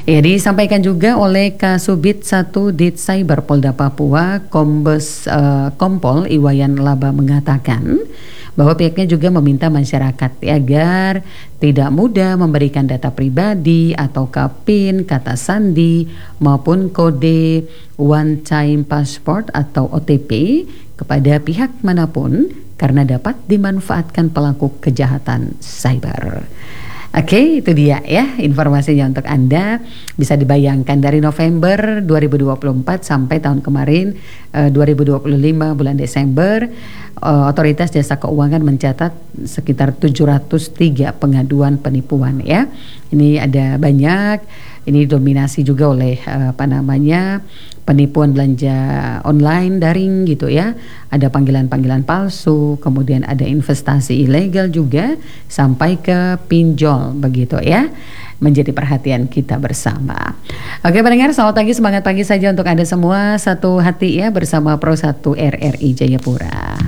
Ya, disampaikan juga oleh Kasubit 1 Dit Cyber Polda Papua, Kompol Iwayan Laba mengatakan bahwa pihaknya juga meminta masyarakat agar tidak mudah memberikan data pribadi atau PIN, kata sandi maupun kode one time passport atau OTP kepada pihak manapun karena dapat dimanfaatkan pelaku kejahatan cyber. Oke, itu dia ya informasinya untuk Anda. Bisa dibayangkan dari November 2024 sampai tahun kemarin 2025 bulan Desember, Otoritas Jasa Keuangan mencatat sekitar 703 pengaduan penipuan ya. Ini ada banyak, ini dominasi juga oleh penipuan belanja online daring gitu ya. Ada panggilan-panggilan palsu, kemudian ada investasi ilegal juga sampai ke pinjol begitu ya. Menjadi perhatian kita bersama. Oke pendengar, selamat pagi, semangat pagi saja untuk Anda semua. Satu hati ya bersama Pro 1 RRI Jayapura.